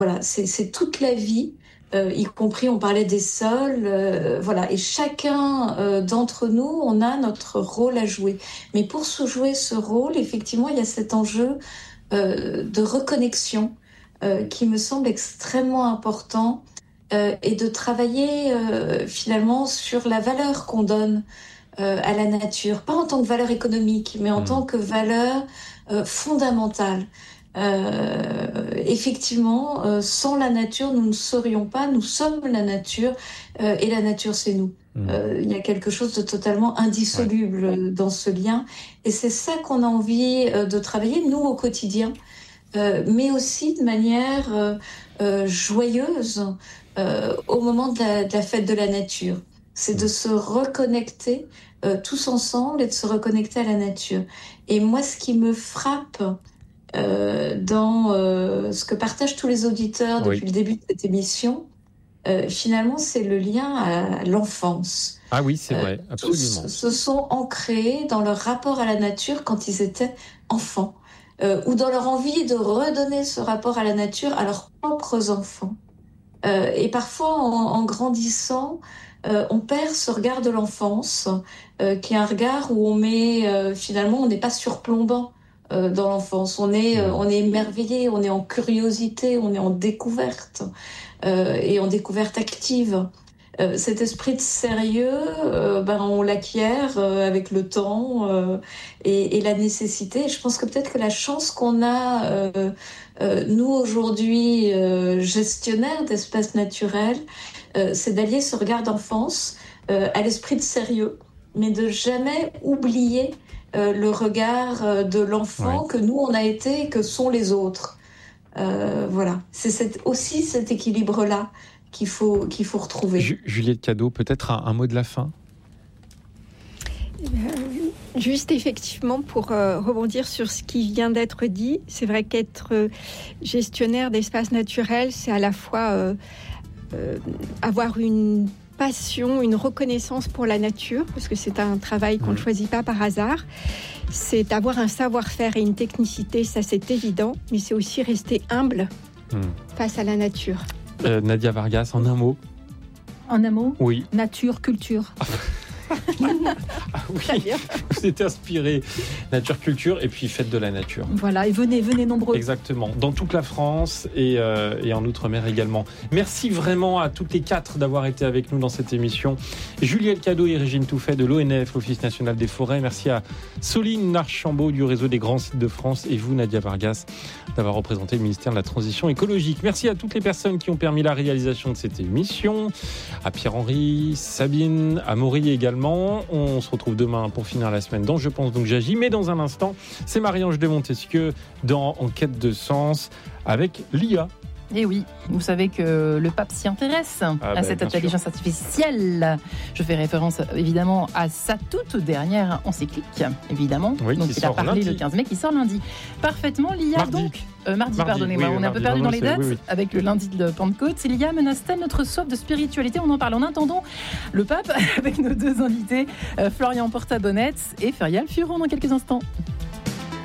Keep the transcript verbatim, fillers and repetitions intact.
voilà, c'est, c'est toute la vie, euh, y compris, on parlait des sols, euh, voilà. Et chacun euh, d'entre nous, on a notre rôle à jouer. Mais pour se jouer ce rôle, effectivement, il y a cet enjeu euh, de reconnexion euh, qui me semble extrêmement important euh, et de travailler euh, finalement sur la valeur qu'on donne euh, à la nature, pas en tant que valeur économique, mais en mmh. tant que valeur euh, fondamentale. Euh, effectivement, euh, sans la nature, nous ne serions pas, nous sommes la nature euh, et la nature, c'est nous. Mmh. Euh, il y a quelque chose de totalement indissoluble ouais. dans ce lien et c'est ça qu'on a envie euh, de travailler, nous, au quotidien, euh, mais aussi de manière euh, euh, joyeuse euh, au moment de la, de la fête de la nature. C'est de se reconnecter euh, tous ensemble et de se reconnecter à la nature. Et moi, ce qui me frappe euh, dans euh, ce que partagent tous les auditeurs depuis oui. le début de cette émission, euh, finalement, c'est le lien à l'enfance. Ah oui, c'est vrai, euh, absolument. Tous se sont ancrés dans leur rapport à la nature quand ils étaient enfants, euh, ou dans leur envie de redonner ce rapport à la nature à leurs propres enfants. Euh, et parfois, en, en grandissant, Euh, on perd ce regard de l'enfance, euh, qui est un regard où on met, euh, finalement, on n'est pas surplombant euh, dans l'enfance. On est, euh, on est émerveillé, on est en curiosité, on est en découverte euh, et en découverte active. Euh, cet esprit de sérieux, euh, ben on l'acquiert euh, avec le temps euh, et, et la nécessité. Et je pense que peut-être que la chance qu'on a, euh, euh, nous aujourd'hui, euh, gestionnaires d'espaces naturels, euh, c'est d'allier ce regard d'enfance euh, à l'esprit de sérieux, mais de jamais oublier euh, le regard euh, de l'enfant ouais. que nous on a été et que sont les autres. Euh, voilà, c'est cette, aussi cet équilibre-là qu'il faut, qu'il faut retrouver. Ju- Juliette Cadeau, peut-être un, un mot de la fin ? euh, Juste effectivement pour euh, rebondir sur ce qui vient d'être dit, c'est vrai qu'être euh, gestionnaire d'espaces naturels, c'est à la fois euh, euh, avoir une passion, une reconnaissance pour la nature, parce que c'est un travail qu'on ne choisit pas par hasard. C'est avoir un savoir-faire et une technicité, ça c'est évident, mais c'est aussi rester humble mmh. face à la nature. Euh, Nadia Vargas, en un mot. En un mot ? Oui. Nature, culture. Ah oui, vous êtes inspiré. Nature, culture et puis fête de la nature. Voilà, et venez, venez nombreux. Exactement, dans toute la France et, euh, et en Outre-mer également. Merci vraiment à toutes les quatre d'avoir été avec nous dans cette émission. Juliette Cadeau et Régine Touffet de l'O N F, l'Office National des Forêts. Merci à Soline Archambault du réseau des grands sites de France et vous, Nadia Vargas, d'avoir représenté le ministère de la Transition écologique. Merci à toutes les personnes qui ont permis la réalisation de cette émission, à Pierre-Henri, Sabine, à Maury également. On se retrouve demain pour finir la semaine dans Je pense donc j'agis. Mais dans un instant, c'est Marie-Ange de Montesquieu dans En quête de sens avec l'I A. Et oui, vous savez que le pape s'y intéresse ah à ben, cette intelligence sûr. artificielle. Je fais référence évidemment à sa toute dernière encyclique, évidemment. Oui, donc il a parlé lundi. le quinze mai, qui sort lundi. Parfaitement, l'I A mardi. donc. Euh, mardi, mardi, pardonnez-moi, oui, on est un peu perdu dans les dates. Oui, oui. Avec le lundi de Pentecôte, l'I A menace-t-elle notre soif de spiritualité ? On en parle en attendant le pape avec nos deux invités, euh, Florian Porta-Bonnette et Ferial Furon dans quelques instants.